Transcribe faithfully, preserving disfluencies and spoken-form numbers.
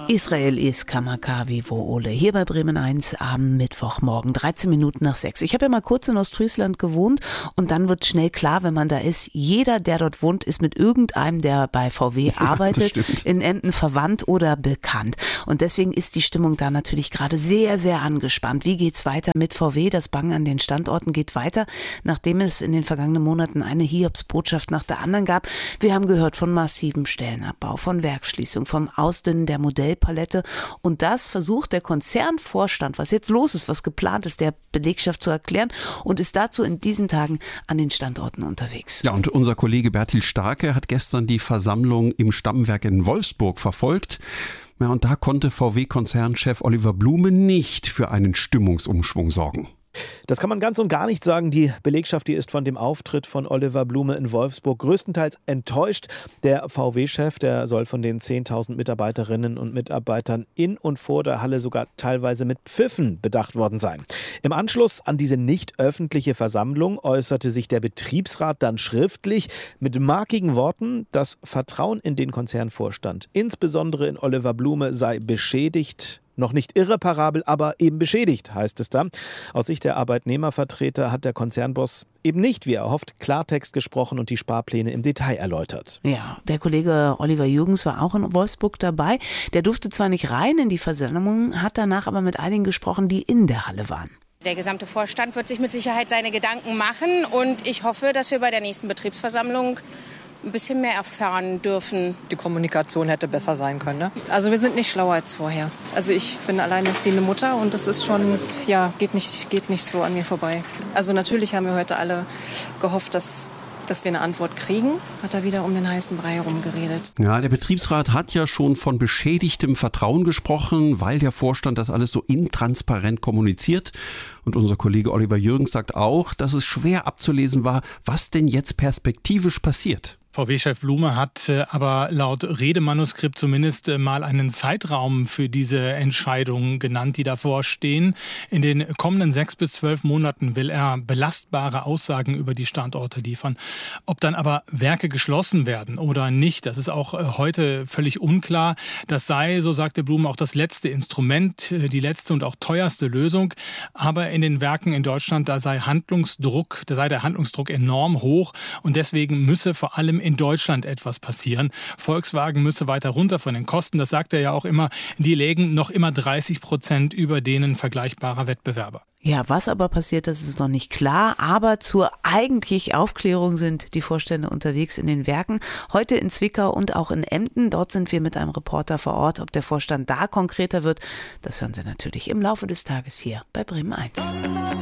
Israel ist Kamakawi wo Ole. Hier bei Bremen eins am Mittwochmorgen, dreizehn Minuten nach sechs. Ich habe ja mal kurz in Ostfriesland gewohnt und dann wird schnell klar, wenn man da ist, jeder, der dort wohnt, ist mit irgendeinem, der bei V W arbeitet, ja, in Emden verwandt oder bekannt. Und deswegen ist die Stimmung da natürlich gerade sehr, sehr angespannt. Wie geht's weiter mit V W? Das Bangen an den Standorten geht weiter, nachdem es in den vergangenen Monaten eine Hiobsbotschaft nach der anderen gab. Wir haben gehört von massivem Stellenabbau, von Werksschließung, vom Ausdünnen der Modellpalette. Und das versucht der Konzernvorstand, was jetzt los ist, was geplant ist, der Belegschaft zu erklären und ist dazu in diesen Tagen an den Standorten unterwegs. Ja, und unser Kollege Bertil Starke hat gestern die Versammlung im Stammwerk in Wolfsburg verfolgt. Ja, und da konnte V W-Konzernchef Oliver Blume nicht für einen Stimmungsumschwung sorgen. Das kann man ganz und gar nicht sagen. Die Belegschaft, die ist von dem Auftritt von Oliver Blume in Wolfsburg größtenteils enttäuscht. Der V W-Chef, der soll von den zehntausend Mitarbeiterinnen und Mitarbeitern in und vor der Halle sogar teilweise mit Pfiffen bedacht worden sein. Im Anschluss an diese nicht öffentliche Versammlung äußerte sich der Betriebsrat dann schriftlich mit markigen Worten, das Vertrauen in den Konzernvorstand, insbesondere in Oliver Blume, sei beschädigt. Noch nicht irreparabel, aber eben beschädigt, heißt es da. Aus Sicht der Arbeitnehmervertreter hat der Konzernboss eben nicht, wie er hofft, Klartext gesprochen und die Sparpläne im Detail erläutert. Ja, der Kollege Oliver Jürgens war auch in Wolfsburg dabei. Der durfte zwar nicht rein in die Versammlung, hat danach aber mit einigen gesprochen, die in der Halle waren. Der gesamte Vorstand wird sich mit Sicherheit seine Gedanken machen und ich hoffe, dass wir bei der nächsten Betriebsversammlung ein bisschen mehr erfahren dürfen. Die Kommunikation hätte besser sein können, ne? Also wir sind nicht schlauer als vorher. Also ich bin alleinerziehende Mutter und das ist schon, ja, geht nicht, geht nicht so an mir vorbei. Also natürlich haben wir heute alle gehofft, dass dass wir eine Antwort kriegen, hat er wieder um den heißen Brei herumgeredet. Ja, der Betriebsrat hat ja schon von beschädigtem Vertrauen gesprochen, weil der Vorstand das alles so intransparent kommuniziert. Und unser Kollege Oliver Jürgens sagt auch, dass es schwer abzulesen war, was denn jetzt perspektivisch passiert. V W-Chef Blume hat aber laut Redemanuskript zumindest mal einen Zeitraum für diese Entscheidungen genannt, die davor stehen. In den kommenden sechs bis zwölf Monaten will er belastbare Aussagen über die Standorte liefern. Ob dann aber Werke geschlossen werden oder nicht, das ist auch heute völlig unklar. Das sei, so sagte Blume, auch das letzte Instrument, die letzte und auch teuerste Lösung. Aber in den Werken in Deutschland, da sei Handlungsdruck, da sei der Handlungsdruck enorm hoch und deswegen müsse vor allem in Deutschland etwas passieren. Volkswagen müsse weiter runter von den Kosten, das sagt er ja auch immer. Die lägen noch immer dreißig Prozent über denen vergleichbarer Wettbewerber. Ja, was aber passiert, das ist noch nicht klar. Aber zur eigentlichen Aufklärung sind die Vorstände unterwegs in den Werken. Heute in Zwickau und auch in Emden. Dort sind wir mit einem Reporter vor Ort. Ob der Vorstand da konkreter wird, das hören Sie natürlich im Laufe des Tages hier bei Bremen eins.